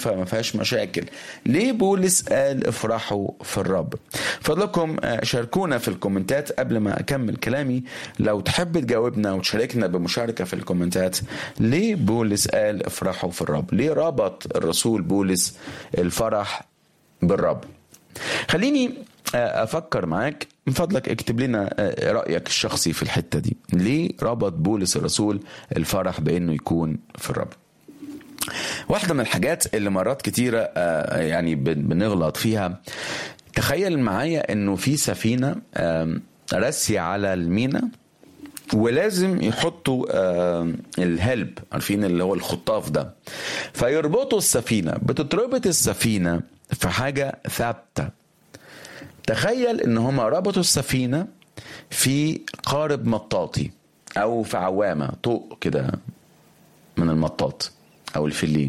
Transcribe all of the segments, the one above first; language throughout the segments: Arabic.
فما فيهاش مشاكل. ليه بولس قال افرحوا في الرب؟ فضلكم شاركونا في الكومنتات. قبل ما اكمل كلامي لو تحب تجاوبنا وتشاركنا بمشاركة في الكومنتات، ليه بولس قال افرحوا في الرب؟ ليه ربط الرسول بولس الفرح بالرب؟ خليني افكر معاك، من فضلك اكتب لنا رأيك الشخصي في الحتة دي. ليه ربط بولس الرسول الفرح بانه يكون في الرب؟ واحدة من الحاجات اللي مرات كتيرة يعني بنغلط فيها، تخيل معايا انه في سفينة راسية على المينا ولازم يحطوا الهلب، عارفين اللي هو الخطاف ده، فيربطوا السفينة. بتتربط السفينة في حاجة ثابتة. تخيل ان هما ربطوا السفينة في قارب مطاطي او في عوامة طوق كده من المطاط او الفلين.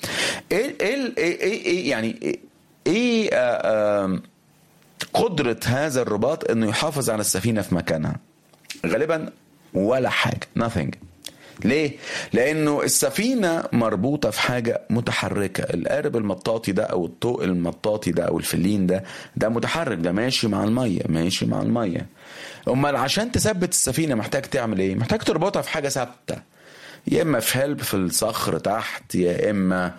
ايه قدرة هذا الرباط انه يحافظ على السفينة في مكانها؟ غالبا ولا حاجة، nothing. ليه؟ لانه السفينة مربوطة في حاجة متحركة. القارب المطاطي ده او الطوق المطاطي ده او الفلين ده متحرك، ده ماشي مع المية. امال عشان تثبت السفينة محتاج تعمل ايه؟ محتاج تربطها في حاجة ثابتة، يا اما في هلب في الصخر تحت، يا اما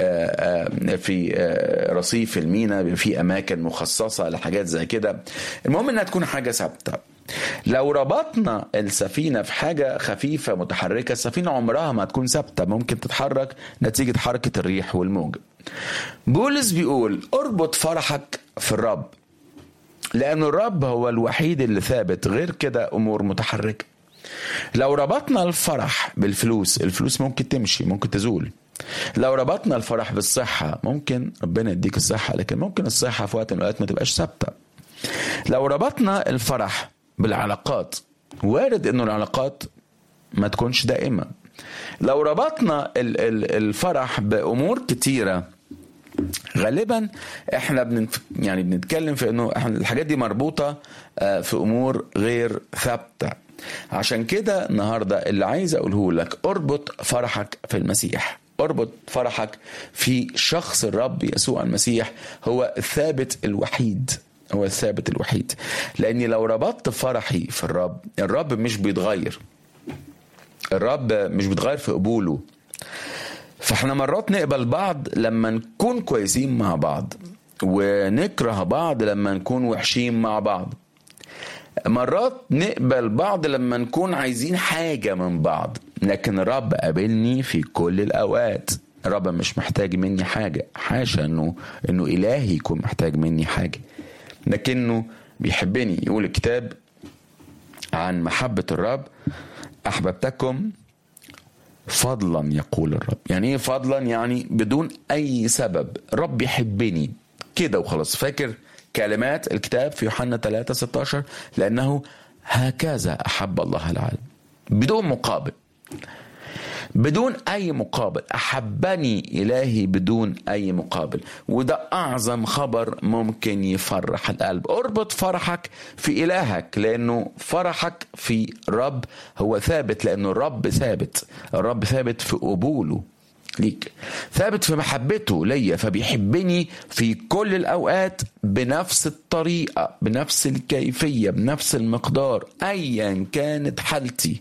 في رصيف المينا، في اماكن مخصصة لحاجات زي كده. المهم انها تكون حاجة ثابتة. لو ربطنا السفينة في حاجة خفيفة متحركة، السفينة عمرها ما تكون ثابتة، ممكن تتحرك نتيجة حركة الريح والموج. بولس بيقول اربط فرحك في الرب، لأن الرب هو الوحيد اللي ثابت، غير كده أمور متحركة. لو ربطنا الفرح بالفلوس، الفلوس ممكن تمشي، ممكن تزول. لو ربطنا الفرح بالصحة، ممكن ربنا يديك الصحة، لكن ممكن الصحة في وقت من الأوقات ما تبقاش ثابتة. لو ربطنا الفرح بالعلاقات، وارد انه العلاقات ما تكونش دائمة. لو ربطنا الفرح بأمور كتيرة، غالبا احنا بنتكلم في انه الحاجات دي مربوطة في امور غير ثابتة. عشان كده النهاردة اللي عايز اقوله لك، اربط فرحك في المسيح، اربط فرحك في شخص الرب يسوع المسيح. هو الثابت الوحيد، هو الثابت الوحيد. لاني لو ربطت فرحي في الرب مش بيتغير. الرب مش بيتغير في قبوله. فاحنا مرات نقبل بعض لما نكون كويسين مع بعض، ونكره بعض لما نكون وحشين مع بعض. مرات نقبل بعض لما نكون عايزين حاجة من بعض، لكن الرب قابلني في كل الأوقات. الرب مش محتاج مني حاجة، حاشا انه إلهي يكون محتاج مني حاجة، لكنه بيحبني. يقول الكتاب عن محبة الرب، أحببتكم فضلا، يقول الرب. يعني ايه فضلا؟ يعني بدون أي سبب. الرب يحبني كده وخلاص. فاكر كلمات الكتاب في يوحنا 3:16؟ لأنه هكذا أحب الله العالم، بدون مقابل، بدون أي مقابل. أحبني إلهي بدون أي مقابل. وده أعظم خبر ممكن يفرح القلب. اربط فرحك في إلهك، لأنه فرحك في رب هو ثابت، لأنه الرب ثابت. الرب ثابت في قبوله ليك، ثابت في محبته ليا، فبيحبني في كل الأوقات بنفس الطريقة، بنفس الكيفية، بنفس المقدار، أيا كانت حالتي.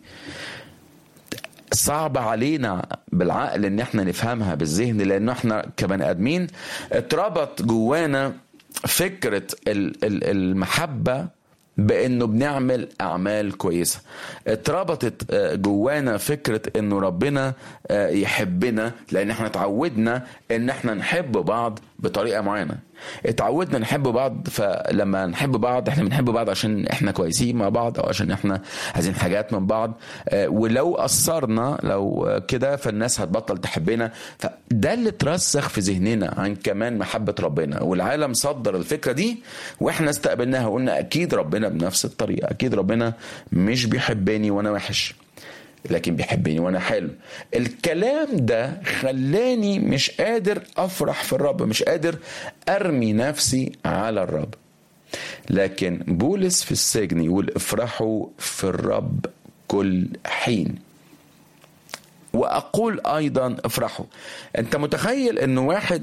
صعب علينا بالعقل ان احنا نفهمها بالذهن، لانه احنا كبني ادمين اتربط جوانا فكرة المحبة بانه بنعمل اعمال كويسة. اتربطت جوانا فكرة انه ربنا يحبنا لان احنا اتعودنا ان احنا نحب بعض بطريقة معينة. اتعودنا نحب بعض، فلما نحب بعض احنا بنحب بعض عشان احنا كويسين مع بعض، او عشان احنا عايزين حاجات من بعض. ولو قصرنا لو كده فالناس هتبطل تحبنا. فده اللي ترسخ في ذهننا عن كمان محبة ربنا، والعالم صدر الفكرة دي واحنا استقبلناها وقلنا اكيد ربنا بنفس الطريقة. اكيد ربنا مش بيحبني وانا وحش، لكن بيحبني وانا حلو. الكلام ده خلاني مش قادر افرح في الرب، مش قادر ارمي نفسي على الرب. لكن بولس في السجن يقول افرحوا في الرب كل حين، واقول ايضا افرحوا. انت متخيل انه واحد